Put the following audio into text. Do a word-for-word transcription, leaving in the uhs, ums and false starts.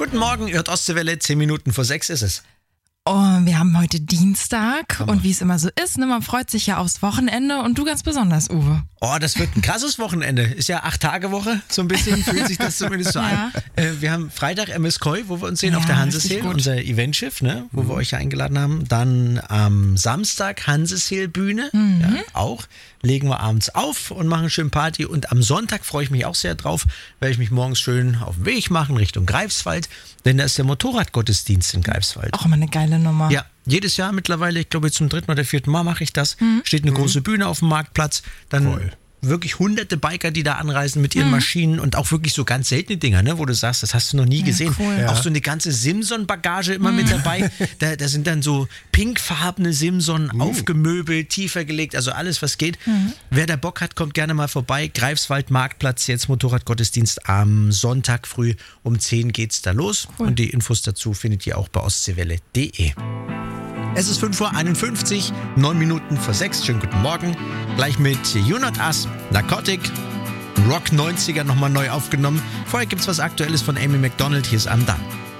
Guten Morgen, ihr hört Ostseewelle, zehn Minuten vor sechs ist es. Oh, wir haben heute Dienstag und wie es immer so ist, ne, man freut sich ja aufs Wochenende und du ganz besonders, Uwe. Oh, das wird ein krasses Wochenende. Ist ja Acht-Tage-Woche, so ein bisschen fühlt sich das zumindest so Ja. an. Äh, wir haben Freitag M S Koi, wo wir uns sehen Ja, auf der richtig Hanseseel, gut. unser Eventschiff, ne, wo wir euch ja eingeladen haben. Dann am Samstag Hanseseel-Bühne, ja, auch. Legen wir abends auf und machen schön Party. Und am Sonntag freue ich mich auch sehr drauf, werde ich mich morgens schön auf den Weg machen Richtung Greifswald, denn da ist der Motorradgottesdienst in Greifswald. Auch immer eine geile Nummer. Ja, jedes Jahr mittlerweile, ich glaube jetzt zum dritten oder vierten Mal mache ich das, steht eine große Bühne auf dem Marktplatz, dann Voll. wirklich hunderte Biker, die da anreisen mit ihren Maschinen und auch wirklich so ganz seltene Dinger, ne, wo du sagst, das hast du noch nie gesehen. cool. Auch Ja. so eine ganze Simson-Bagage immer mit dabei. Da, da sind dann so pinkfarbene Simson aufgemöbelt, tiefer gelegt, also alles, was geht. Wer da Bock hat, kommt gerne mal vorbei. Greifswald Marktplatz, jetzt Motorradgottesdienst am Sonntag früh um zehn geht's da los. Und die Infos dazu findet ihr auch bei ostseewelle punkt de. Es ist fünf Uhr einundfünfzig, neun Minuten vor sechs. Schönen guten Morgen. Gleich mit You Not Us, Narcotic, Rock neunziger nochmal neu aufgenommen. Vorher gibt's was Aktuelles von Amy Macdonald. Hier ist I'm Done.